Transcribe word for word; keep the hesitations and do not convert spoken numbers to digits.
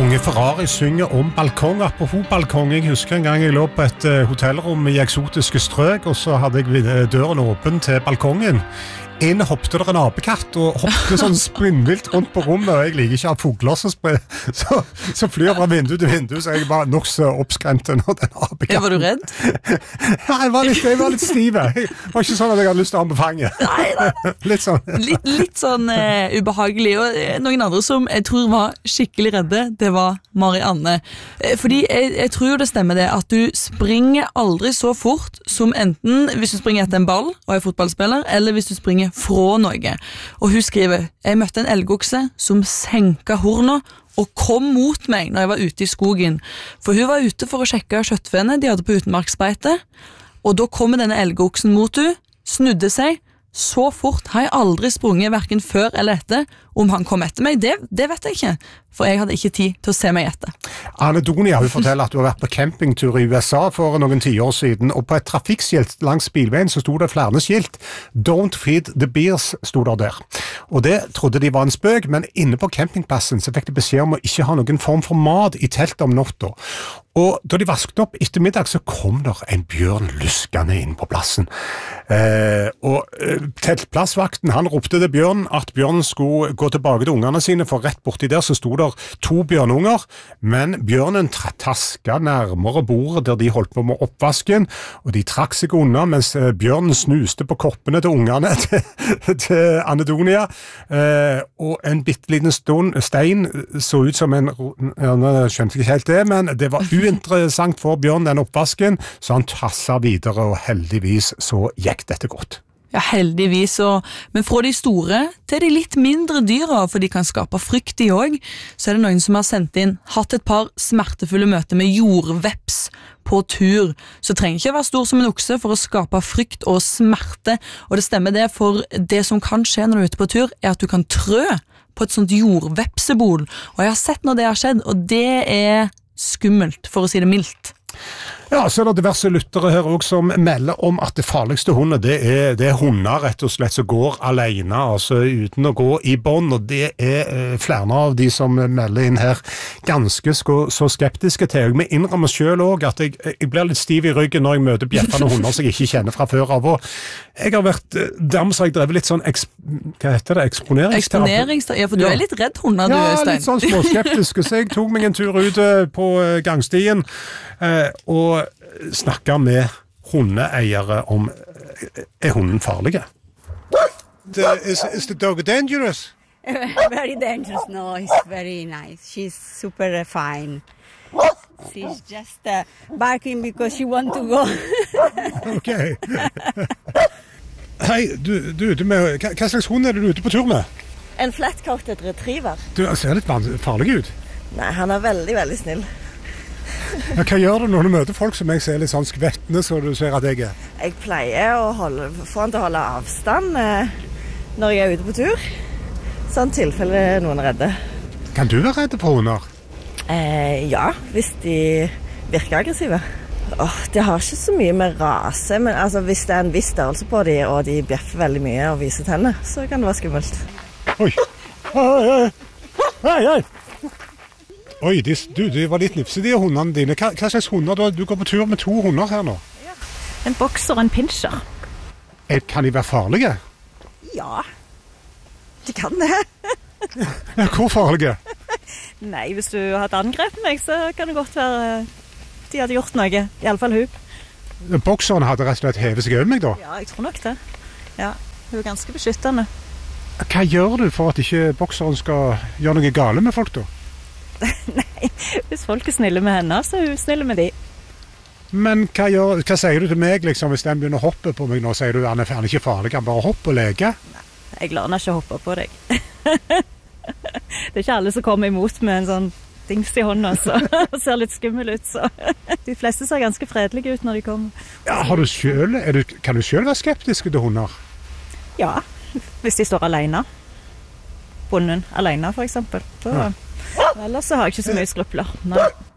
Unge Ferrari synger om balkong. Apropos balkong, jeg husker en gang jeg lå på et uh, hotellrom i eksotiske strøk, og så hadde jeg døren åpen til balkongen. Inn hoppte der en apekatt og hoppte sånn spinnvilt rundt på rommet, og jeg liker ikke å ha fugler som sprer, så, så flyr fra vindu til vindu, så jeg var nok så oppskremt når den apekatten. Ja, var du redd? Ja, jeg var litt, jeg var litt stiv. Det var ikke sånn at jeg hadde lyst til å ha med fanget. Nei, nei. Litt sånn. Litt, litt sånn uh, ubehagelig, og noen andre som jeg tror var skikkelig redde, det var Marianne. Fordi jeg, jeg tror det stemmer det, at du springer aldri så fort som enten hvis du springer etter en ball og er fotballspiller, eller hvis du springer fra noe. Og hun skriver, jeg møtte en elgokse som senket horna og kom mot meg når jeg var ute i skogen. For hun var ute for å sjekke kjøttfene de hadde på utenmarksbeite, og da kom denne elgoksen mot hun, snudde seg, så fort har jeg aldri sprunget hverken før eller etter. Om han kom etter meg, det, det vet jeg ikke, for jeg hadde ikke tid til å se meg etter. Anedonia, hun forteller at du har vært på campingtur i U S A for noen tiår siden, og på et trafikkskilt langs bilveien så stod det flere skilt. Don't feed the bears, stod der der. Og det trodde de var en spøk, men inne på campingplassen så fikk de beskjed om å ikke ha noen form for mat i teltet om natta. Og da de vasket opp etter middag, så kom der en bjørn luskende inn på plassen. Eh, og eh, teltplassvakten, han ropte til bjørnen at bjørnen skulle gå tilbake til ungene sine, for rett borti der så stod der to bjørnunger, men bjørnen tasket nærmere bordet der de holdt på med oppvasken, og de trakk seg unna, mens eh, bjørnen snuste på koppene til ungene til, til Anedonia, eh, og en bitteliten stund, stein så ut som en, jeg skjønte ikke helt det, men det var uinteressant for bjørn den oppvasken, så han tasset videre, og heldigvis så gikk dette godt. Ja, heldigvis, og, men fra de store til de litt mindre dyra, for de kan skape frykt i også, så er det noen som har sendt inn, hatt et par smertefulle møter med jordveps på tur, så trenger ikke være stor som en okse for å skape frykt og smerte, og det stemmer det, for det som kan skje når du er ute på tur, er at du kan trø på et sånt jordvepsebol, og jeg har sett når det har skjedd, og det er skummelt, for å si det mildt. Ja, så er det diverse lyttere her også som melder om at det farligste hundet, det er, det er hunder rett og slett som går alene, altså uten å gå i bånd, og det er eh, flere av de som melder inn her ganske så, så skeptiske til. Jeg innrømmer selv også at jeg, jeg blir litt stiv i ryggen når jeg møter bjeffende hunder som jeg ikke kjenner fra før av, og jeg har vært, dermed så har jeg drevet litt sånn, eksp, hva heter det, eksponeringsterapi? Eksponeringsterapi, ja, for du ja. er litt redd hunder, du, ja, Øystein. Ja, litt sånn småskeptisk, så jeg tok meg en tur ut på gangstien, eh, og snakker med hundeeiere om er hunden farlige. The, is, is the dog dangerous? Very dangerous. No, he's very nice. She's super fine. She's just uh, barking because she wants to go. Ok. Hei, du, du, du med, hva, hva slags hund er du ute på tur med? En flat-coated retriever. Du ser litt farlig ut. Nei, han er veldig, veldig snill. Ja, hva gjør du når du møter folk som jeg ser litt sånn skvettende, så du ser at jeg er? Jeg pleier å holde, få han til å holde avstand eh, når jeg er ute på tur, sånn tilfelle noen er redde. Kan du være redde for hunder? Eh, ja, hvis de virker aggressive. Åh, det har ikke så mye med rase, men altså, hvis det er en viss størrelse på de, og de bjeffer veldig mye og viser tenner, så kan det være skummelt. Oi, oi, oi, oi, oi. Oi, de, du, de var litt nipse, de hundene dine. Hva, hva slags hunder? Du, du går på tur med to hunder her nå. Ja. En bokser og en pinscher. Er, kan de være farlige? Ja, de kan det. Ja, hvor farlige? Nei, hvis du hadde angrepet meg, så kan det godt være de hadde gjort noe. I alle fall hun. Bokseren hadde rett og slett hevet seg over meg da? Ja, jeg tror nok det. Ja, hun er ganske beskyttende. Hva gjør du for at ikke bokseren skal gjøre noe gale med folk da? Nei, hvis folk er snille med henne, så er hun snille med de. Men hva, gjør, hva sier du til meg liksom, hvis den begynner å hoppe på meg nå? Sier du at han er ikke farlig, han bare hoppe og leke? Nei, jeg lar henne ikke hoppe på deg. Det er ikke alle som kommer imot med en sånn dings i hånda, så ser litt skummel ut. Så. De fleste ser ganske fredelige ut når de kommer. Ja, har du selv, er du, kan du selv være skeptisk til hunder? Ja, hvis de står alene. Bonden alene, for eksempel. Så, ja. Ellers så har jeg ikke så mye skrupler. Nei.